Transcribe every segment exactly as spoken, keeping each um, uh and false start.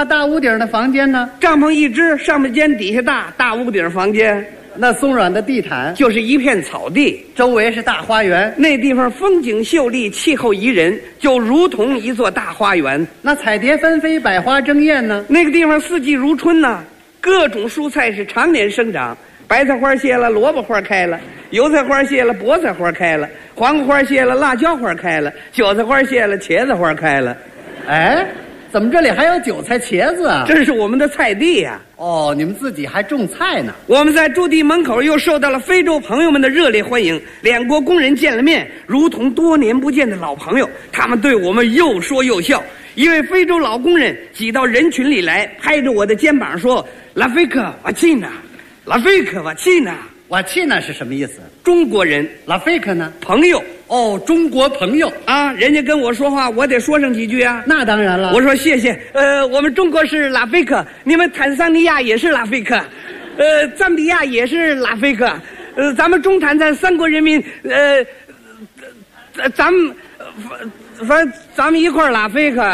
那大屋顶的房间呢？ 帐篷一支，上面尖底下大，大屋顶房间。 那松软的地毯就是一片草地， 周围是大花园。 那地方风景秀丽，气候宜人，就如同一座大花园。 那彩蝶纷飞，百花争艳呢？ 那个地方四季如春呢，各种蔬菜是常年生长。白菜花谢了，萝卜花开了；油菜花谢了，菠菜花开了；黄瓜花谢了，辣椒花开了；韭菜花谢了，茄子花开了。 哎，怎么这里还有韭菜、茄子啊？ 这是我们的菜地呀、 啊！哦，你们自己还种菜呢？ 我们在驻地门口又受到了非洲朋友们的热烈欢迎，两国工人见了面，如同多年不见的老朋友。他们对我们又说又笑。一位非洲老工人挤到人群里来，拍着我的肩膀说：“拉菲克瓦契纳，拉菲克瓦契纳。” 瓦契纳是什么意思？ 中国人。 拉菲克呢？ 朋友。 哦，中国朋友啊！人家跟我说话，我得说上几句啊。 那当然了。 我说谢谢。呃，我们中国是拉菲克，你们坦桑尼亚也是拉菲克，呃，赞比亚也是拉菲克，呃，咱们中坦赞三国人民，呃，咱们反正咱们一块儿拉菲克。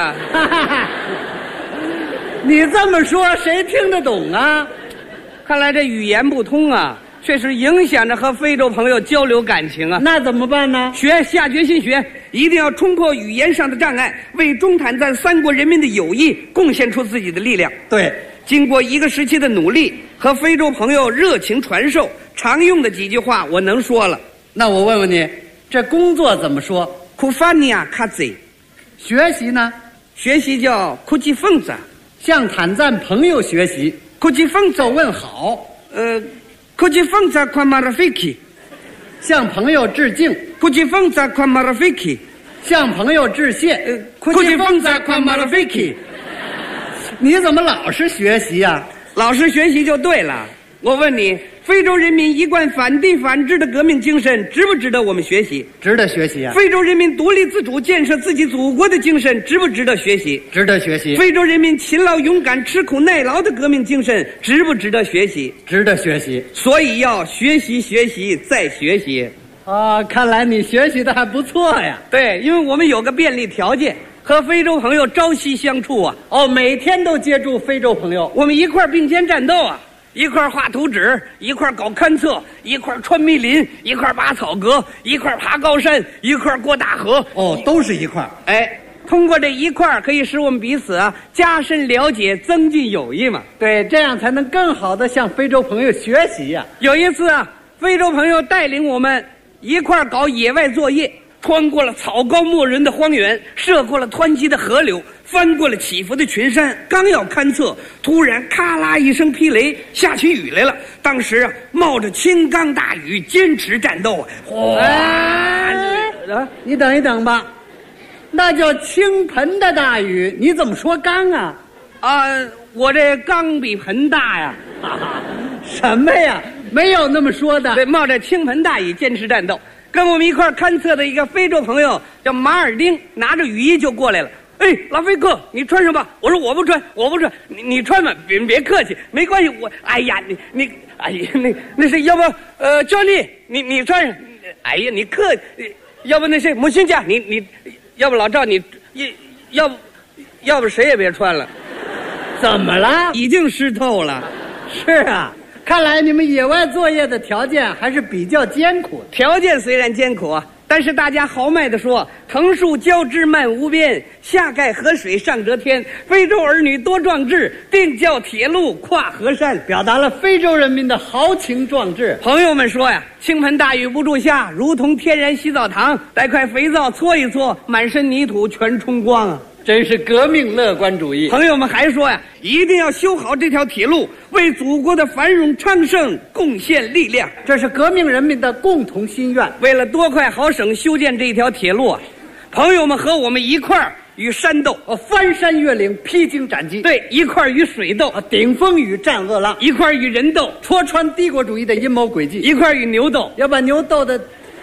你这么说，谁听得懂啊？ 看来这语言不通啊。确实影响着和非洲朋友交流感情啊！ 那怎么办呢？ 学，下决心学，一定要冲破语言上的障碍，为中坦赞三国人民的友谊贡献出自己的力量。 对， 经过一个时期的努力和非洲朋友热情传授，常用的几句话我能说了。 那我问问你，这工作怎么说？ 库法尼亚卡兹。 学习呢？ 学习叫库吉凤子。 向坦赞朋友学习， 库吉凤子问好。 呃。库吉凤子夸马拉菲基， 向朋友致敬。 库吉凤子夸马拉菲基， 向朋友致谢。 呃，库吉凤子夸马拉菲基。 你怎么老是学习呀、啊？ 老是学习就对了。我问你，非洲人民一贯反帝反制的革命精神，值不值得我们学习？ 值得学习啊！ 非洲人民独立自主、建设自己祖国的精神，值不值得学习？ 值得学习。 非洲人民勤劳勇敢、吃苦耐劳的革命精神，值不值得学习？ 值得学习。 所以要学习、学习再学习。 啊，看来你学习的还不错呀。 对，因为我们有个便利条件，和非洲朋友朝夕相处啊。 哦，每天都接触非洲朋友， 我们一块并肩战斗啊。一块画图纸，一块搞勘测，一块穿密林，一块拔草革，一块爬高山，一块过大河。 哦，都是一块。 哎，通过这一块可以使我们彼此啊加深了解，增进友谊嘛。 对，这样才能更好的向非洲朋友学习呀、啊。 有一次啊，非洲朋友带领我们一块搞野外作业，穿过了草高没人的荒原，涉过了湍急的河流，翻过了起伏的群山，刚要勘测，突然咔啦一声霹雷，下起雨来了。当时啊，冒着倾缸大雨，坚持战斗啊！哗、 哎啊！你等一等吧，那叫倾盆的大雨，你怎么说缸啊？ 啊，我这缸比盆大呀！ 什么呀？没有那么说的。 对，冒着倾盆大雨坚持战斗。跟我们一块勘测的一个非洲朋友叫马尔丁，拿着雨衣就过来了。哎，拉菲克，你穿上吧。我说我不穿，我不穿，你你穿吧，别别客气，没关系。我，哎呀，你你，哎呀，那那是要不呃，教练，你你穿上。哎呀，你客，要不那谁，母亲家，你你，要不老赵你，要不要不谁也别穿了。 怎么了？ 已经湿透了。 是啊。看来你们野外作业的条件还是比较艰苦的。 条件虽然艰苦啊，但是大家豪迈地说：“藤树交枝漫无边，下盖河水上遮天。非洲儿女多壮志，定叫铁路跨河山。” 表达了非洲人民的豪情壮志。 朋友们说呀，倾盆大雨不住下，如同天然洗澡堂，带块肥皂搓一搓，满身泥土全冲光啊！ 真是革命乐观主义。 朋友们还说呀，一定要修好这条铁路，为祖国的繁荣昌盛贡献力量。 这是革命人民的共同心愿。 为了多快好省修建这条铁路啊，朋友们和我们一块儿与山斗， 哦，翻山越岭，披荆斩棘。 对，一块儿与水斗， 啊，顶风雨战恶浪； 一块儿与人斗， 戳穿帝国主义的阴谋诡计； 一块儿与牛斗， 要把牛斗的，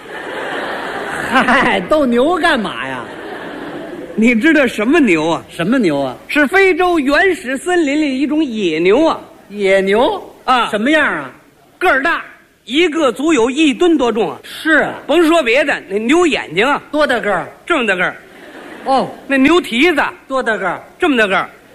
嗨，斗牛干嘛呀？ 你知道什么牛啊？ 什么牛啊？ 是非洲原始森林里一种野牛啊！ 野牛啊， 什么样啊？ 个儿大，一个足有一吨多重啊！ 是啊， 甭说别的，那牛眼睛啊， 多大个儿？ 这么大个儿。 哦， 那牛蹄子多大个儿？ 这么大个儿。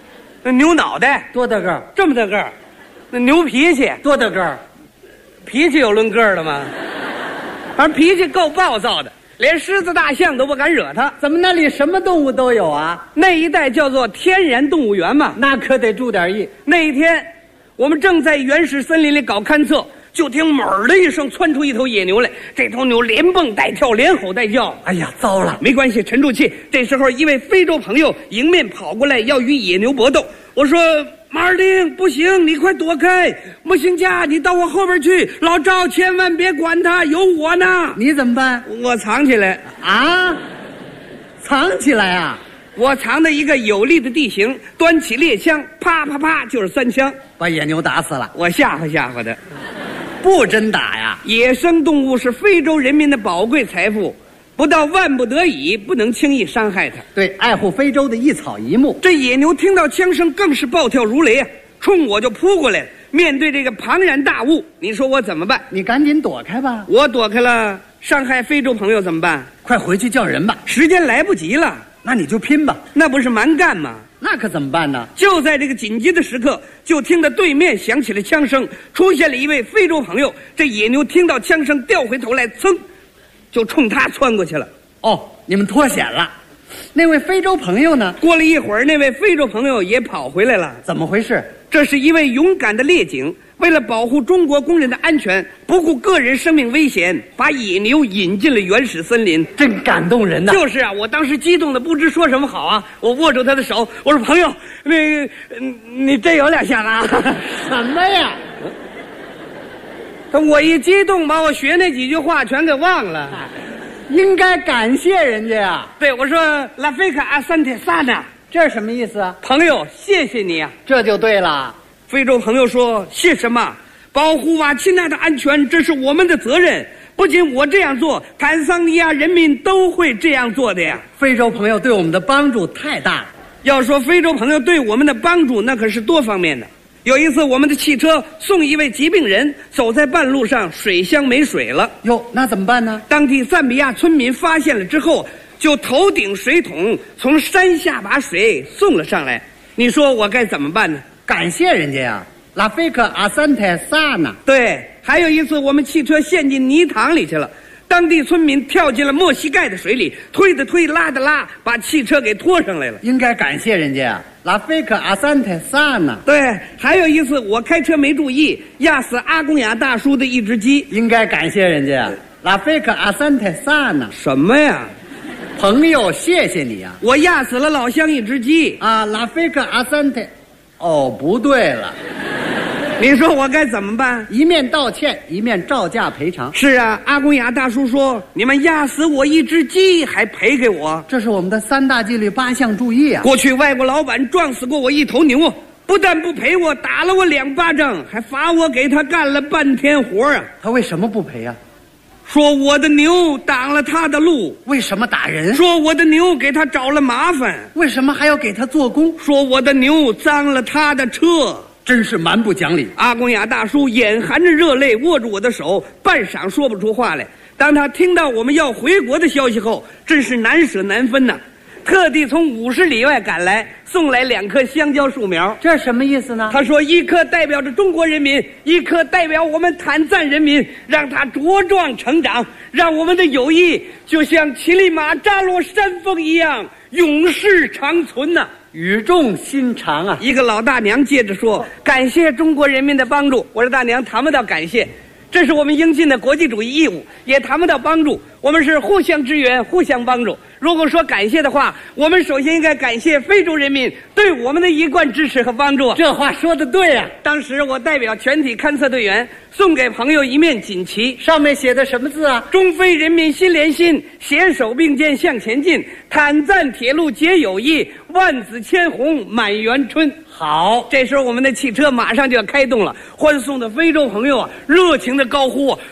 那牛脑袋多大个儿？ 这么大个儿，那牛脾气多大个儿？ 脾气有论个儿的吗？反正脾气够暴躁的，连狮子大象都不敢惹他。 怎么那里什么动物都有啊？ 那一带叫做天然动物园嘛。 那可得注点意。 那一天，我们正在原始森林里搞勘测，就听猛儿的一声窜出一头野牛来，这头牛连蹦带跳，连吼带叫。 哎呀，糟了！ 没关系，沉住气。这时候，一位非洲朋友迎面跑过来，要与野牛搏斗。我说：“马尔丁，不行，你快躲开！木星架，你到我后边去。老赵，千万别管他，有我呢。” 你怎么办？ 我藏起来啊，藏起来啊！ 我藏在一个有利的地形，端起猎枪，啪啪啪就是三枪， 把野牛打死了。 我吓唬吓唬他。 不真打呀！ 野生动物是非洲人民的宝贵财富，不到万不得已，不能轻易伤害它。 对，爱护非洲的一草一木。 这野牛听到枪声，更是暴跳如雷啊，冲我就扑过来了。面对这个庞然大物，你说我怎么办？ 你赶紧躲开吧。 我躲开了，伤害非洲朋友怎么办？ 快回去叫人吧， 时间来不及了。 那你就拼吧， 那不是蛮干吗？ 那可怎么办呢？ 就在这个紧急的时刻，就听到对面响起了枪声，出现了一位非洲朋友。这野牛听到枪声，掉回头来，噌，就冲他窜过去了。 哦，你们脱险了。那位非洲朋友呢？ 过了一会儿，那位非洲朋友也跑回来了。 怎么回事？ 这是一位勇敢的猎警，为了保护中国工人的安全，不顾个人生命危险，把野牛引进了原始森林， 真感动人呐！ 就是啊，我当时激动的不知说什么好啊！我握住他的手，我说：“朋友，那个，你真有两下子啊？” 什么呀？ 我一激动，把我学那几句话全给忘了。 应该感谢人家呀。 对，我说拉菲卡阿三铁萨呢？ 这是什么意思啊？ 朋友，谢谢你啊！ 这就对了。 非洲朋友说：“谢什么？保护瓦钦纳的安全，这是我们的责任。不仅我这样做，坦桑尼亚人民都会这样做的呀。” 非洲朋友对我们的帮助太大了。 要说非洲朋友对我们的帮助，那可是多方面的。有一次，我们的汽车送一位疾病人，走在半路上，水箱没水了。 哟，那怎么办呢？ 当地赞比亚村民发现了之后，就头顶水桶从山下把水送了上来。你说我该怎么办呢？ 感谢人家呀，拉菲克阿三泰萨呢？ 对，还有一次我们汽车陷进泥塘里去了，当地村民跳进了没膝盖的水里，推的推，拉的拉，把汽车给拖上来了。 应该感谢人家呀，拉菲克阿三泰萨呢？ 对，还有一次我开车没注意，压死阿公雅大叔的一只鸡。 应该感谢人家呀，拉菲克阿三泰萨呢？ 什么呀？ 朋友，谢谢你呀！ 我压死了老乡一只鸡啊！拉菲克阿三泰，哦，不对了， 你说我该怎么办？ 一面道歉，一面照价赔偿。 是啊，阿公雅大叔说：“你们压死我一只鸡，还赔给我。” 这是我们的三大纪律八项注意啊！ 过去外国老板撞死过我一头牛，不但不赔我，打了我两巴掌，还罚我给他干了半天活啊！ 他为什么不赔啊？ 说我的牛挡了他的路。 为什么打人？ 说我的牛给他找了麻烦。 为什么还要给他做工？ 说我的牛脏了他的车。 真是蛮不讲理。 阿公雅大叔眼含着热泪握住我的手，半晌说不出话来。当他听到我们要回国的消息后，真是难舍难分呐、啊，特地从五十里外赶来，送来两棵香蕉树苗。 这什么意思呢？ 他说一棵代表着中国人民，一棵代表我们坦赞人民，让它茁壮成长，让我们的友谊就像乞力马扎罗山峰一样永世长存呐、啊。 语重心长啊！ 一个老大娘接着说：“感谢中国人民的帮助。”我说：“大娘，谈不到感谢，这是我们应尽的国际主义义务，也谈不到帮助。我们是互相支援，互相帮助。如果说感谢的话，我们首先应该感谢非洲人民对我们的一贯支持和帮助。” 这话说得对啊！ 当时我代表全体勘测队员送给朋友一面锦旗， 上面写的什么字啊？ 中非人民心连心，携手并肩向前进，坦赞铁路结友谊，万紫千红满园春。 好， 这时候我们的汽车马上就要开动了，欢送的非洲朋友啊，热情的高呼：“